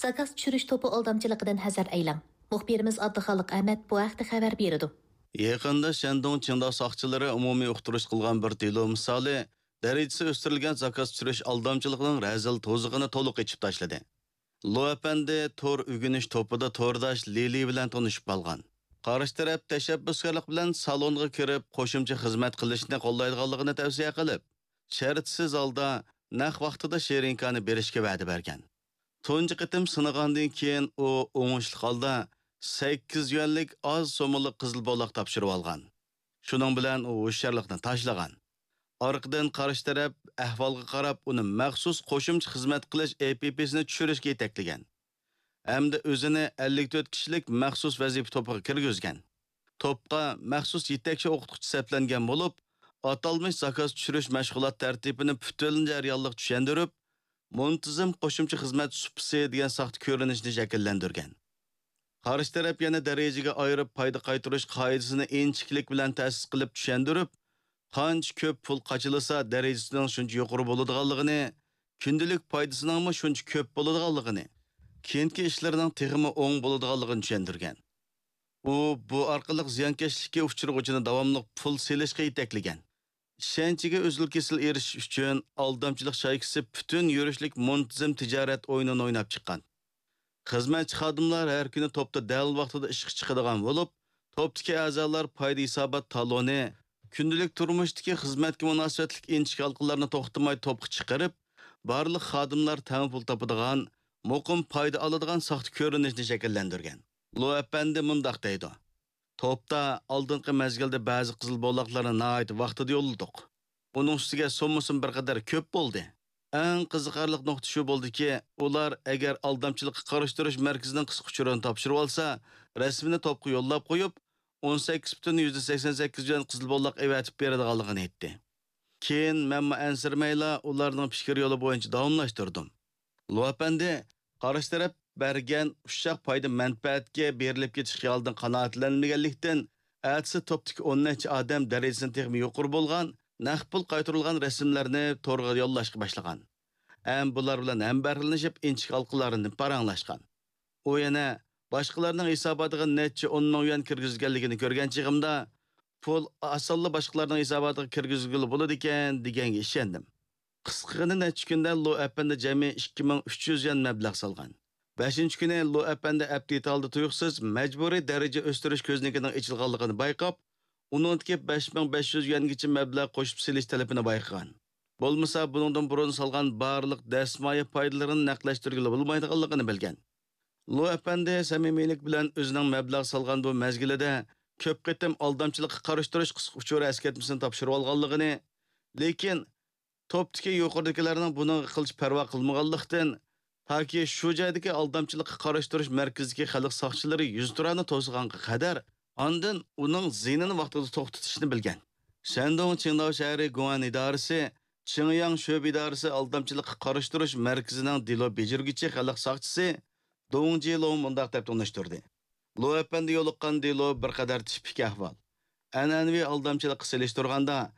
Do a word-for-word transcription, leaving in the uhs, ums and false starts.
Zakaz tushirish to'pi aldamchiligidan hazar aylang. Muxbirimiz Abduxoliq Ahmad bu haqda xabar berdi. Yaqında Shandong Qingdao soqchilari umumiy uqtirish qilgan bir delo misoli darajasi o'stirilgan zakaz tushirish aldamchiligining razil to'zig'ini to'liq ichib tashladi. Lo apandi tor o'g'inish to'pida to'rdosh Lili bilan tanishib qolgan. Qarshi taraf tashabbuskorlik bilan salonga kirib, qo'shimcha xizmat qilishni qo'llaydiganligini tavsiya qilib, shartsiz holda naq vaqtida sherinkani berishga va'da bergan. Tunji qitim sinagandan keyin u o'ngishli holda sakkiz yuanlik oz so'mli qizil bo'loq topshirib olgan. Shuning bilan u hushyorlikni tashlagan. Orqadan qarshi taraf ahvolga qarab uni maxsus qo'shimcha xizmat qilish A P P'sini tushirishga yetaklagan. Hamda o'zini ellik to'rt kishilik maxsus vazifa to'piga kirgizgan. To'pqa maxsus yetakchi o'qituvchi saplangan bo'lib, atalmish zakaz tushirish mashg'ulot tartibini butun jarayonlik tushuntirib, muntazam qo'shimcha xizmat supsi degan saxt ko'rinishni shakllantirgan. Qarshi taraf yana darajaga ayirib foyda qaytarish qoidasini inchiklik bilan ta'sis qilib tushuntirib, qancha ko'p pul qachilasa darajasining shuncha yuqori bo'ladiganligini, kundalik foydasining ham shuncha ko'p bo'ladiganligini, keyingi ishlarining texmi o'ng bo'ladiganligini tushuntirgan. U bu orqali ziyonkashlikka uchrag'uvchini davomli pul selishga yetaklagan. Ishonchiga uzil-kesil erishish uchun aldamchilik shaykisi butun yurishlik muntazam tijorat o'yinini o'ynab chiqqan. Xizmatchi xodimlar har kuni to'pda dal vaqtida ishga chiqadigan bo'lib, to'pdagi a'zolar foyda hisobot taloni, kundalik turmushdagi xizmatga munosabatlik inchik halqalarni to'xtamay to'pga chiqarib, barliq xodimlar tam pul topadigan, muqim foyda oladigan saxt ko'rinishni shakllantirgan. Lo apandi mundaq deydi. To'pda oldingi mezgilda ba'zi qizil bo'loqlarni nihoyat vaqtida yo'lladik. Uning ustiga so'mmusim bir qadar ko'p bo'ldi. Eng qiziqarli nuqta shu bo'ldiki, ular agar aldamchilikqa qarshi turish markazining qisqa uchurini topshirib olsa, rasmini to'pga yo'llab qo'yib, o'n sakkiz butun sakson sakkiz jon qizil bo'loq evatib beradiganligini aytdi. Keyin men ansirmayla ularning fikr yo'li bo'yicha davomlashtirdim. Lo apandi qarshi taraf bergan ushaq foyda manfaatga berilib ketish xiyolidan qanoatlanmaganlikdan atsi to'pdagi o'n necha odam darajasidan texmi yuqori bo'lgan naq pul qaytarilgan rasmlarni to'rga yo'llashga boshlagan. Ham bular bilan ham bahrilanishib inchik halqalarini paranglashgan. U yana boshqalarning hisobotiga necha o'n ming yuan kirgizganligini ko'rgan chig'imda pul asalli boshqalarning hisobotiga kirgizgili bo'ladi ekan deganga ishondim. Qisqagina necha kunda Lo apandi jami ikki ming uch yuz yuan mablag' solgan. beshinchi kuni Lo apandi aptit oldi tuyuqsiz majburiy daraja o'stirish ko'znikining ichilganligini bayqab, uningki besh ming besh yuz yuangacha mablag' qo'shib silish talabini bayqagan. Bo'lmasa buningdan burun solgan barliq dasmoya foydalarini naqlashtirgili bo'lmaydiganligini bilgan. Lo apandi samimiylik bilan o'zining mablag' solgan bu mezgilida ko'p qitim aldamchilikqa qarshi turish qisqa uchuri askatmasini topshirib olganligini, lekin to'pdagi yuqoridagilarning buni qilish parvo qilmaganlikdan Taki shu joydagi aldamchilikqa qarshi turish markaziga xalq soqchilari yuz turani to'sganga qadar ondan uning zinini vaqtida to'xtatishni bilgan. Shandong Qingdao shahri Guan idorasi, Qingyang sho'b idorasi aldamchilikqa qarshi turish markazining dilo bejirgichi xalq soqchisi Dong Jilo mundaq deb tanishtirdi. Lo apandi yo'liqqan dilo bir qadar tipik ahvol. An'anaviy aldamchilikqa selishtirganda